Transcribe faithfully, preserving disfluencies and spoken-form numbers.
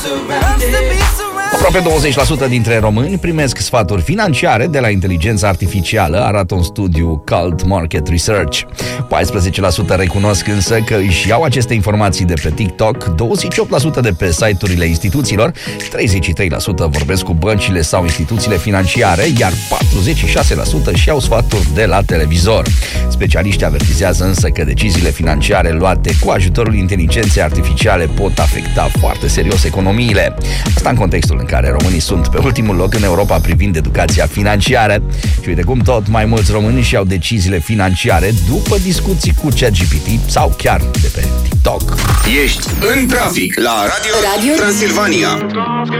Aproape douăzeci la sută dintre români primesc sfaturi financiare de la inteligența artificială, arată un studiu Cult Market Research. paisprezece la sută recunosc însă că își iau aceste informații de pe TikTok, douăzeci și opt la sută de pe site-urile instituțiilor, treizeci și trei la sută vorbesc cu băncile sau instituțiile financiare, iar patruzeci și șase la sută își iau sfaturi de la televizor. Specialiștii avertizează însă că deciziile financiare luate cu ajutorul inteligenței artificiale pot afecta foarte serios economiile. Asta în contextul în care românii sunt pe ultimul loc în Europa privind educația financiară. Și uite cum tot mai mulți români își iau deciziile financiare după discuții cu ChatGPT sau chiar de pe TikTok. Ești în trafic la Radio, Radio Transilvania.